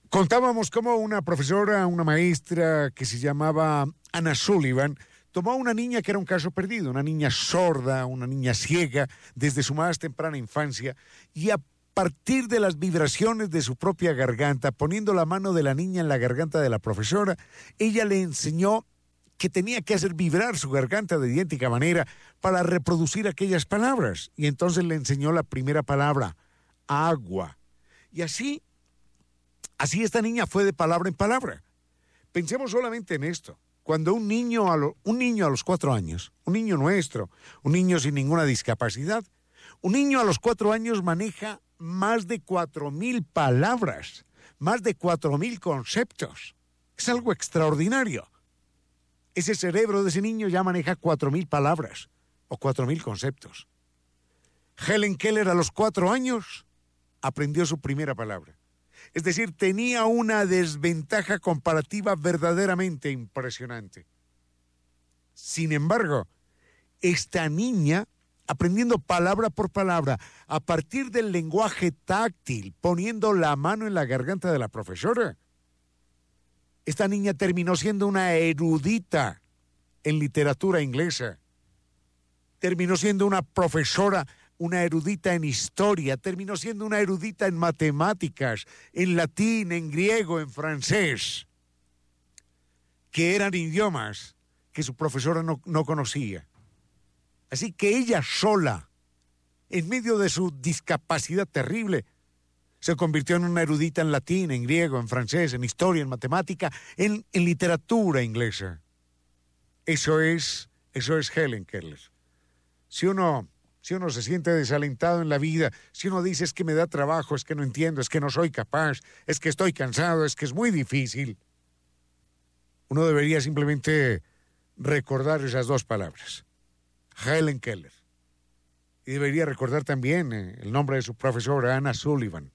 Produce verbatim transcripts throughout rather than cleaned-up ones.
Contábamos cómo una profesora, una maestra que se llamaba Anna Sullivan, tomó a una niña que era un caso perdido, una niña sorda, una niña ciega, desde su más temprana infancia, y a partir de las vibraciones de su propia garganta, poniendo la mano de la niña en la garganta de la profesora, ella le enseñó que tenía que hacer vibrar su garganta de idéntica manera para reproducir aquellas palabras. Y entonces le enseñó la primera palabra, agua. Y así, así esta niña fue de palabra en palabra. Pensemos solamente en esto. Cuando un niño, a lo, un niño a los cuatro años, un niño nuestro, un niño sin ninguna discapacidad, un niño a los cuatro años maneja más de cuatro mil palabras, más de cuatro mil conceptos. Es algo extraordinario. Ese cerebro de ese niño ya maneja cuatro mil palabras o cuatro mil conceptos. Helen Keller a los cuatro años aprendió su primera palabra. Es decir, tenía una desventaja comparativa verdaderamente impresionante. Sin embargo, esta niña, aprendiendo palabra por palabra, a partir del lenguaje táctil, poniendo la mano en la garganta de la profesora, esta niña terminó siendo una erudita en literatura inglesa. Terminó siendo una profesora, una erudita en historia, terminó siendo una erudita en matemáticas, en latín, en griego, en francés, que eran idiomas que su profesora no, no conocía. Así que ella sola, en medio de su discapacidad terrible, se convirtió en una erudita en latín, en griego, en francés, en historia, en matemática, en, en literatura inglesa. Eso es, eso es Helen Keller. Si uno, si uno se siente desalentado en la vida, si uno dice es que me da trabajo, es que no entiendo, es que no soy capaz, es que estoy cansado, es que es muy difícil, uno debería simplemente recordar esas dos palabras, Helen Keller. Y debería recordar también eh, el nombre de su profesora, Anna Sullivan.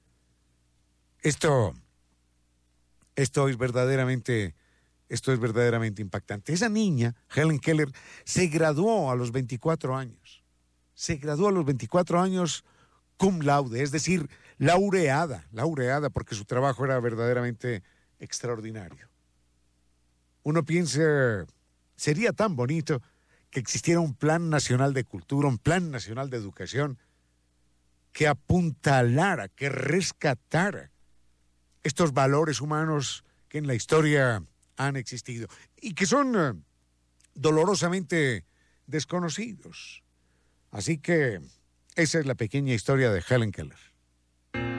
Esto, esto es verdaderamente, esto es verdaderamente impactante. Esa niña, Helen Keller, se graduó a los veinticuatro años. Se graduó a los veinticuatro años cum laude, es decir, laureada, laureada porque su trabajo era verdaderamente extraordinario. Uno piensa, sería tan bonito que existiera un plan nacional de cultura, un plan nacional de educación que apuntalara, que rescatara estos valores humanos que en la historia han existido y que son uh, dolorosamente desconocidos. Así que esa es la pequeña historia de Helen Keller.